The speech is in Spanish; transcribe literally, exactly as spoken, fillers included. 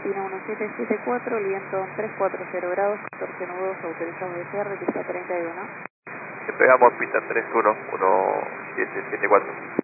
destino uno siete siete cuatro, el viento tres cuatro cero grados, catorce nudos, autorizados de cierre, pista treinta y uno. Despegamos pista tres uno, uno siete siete cuatro.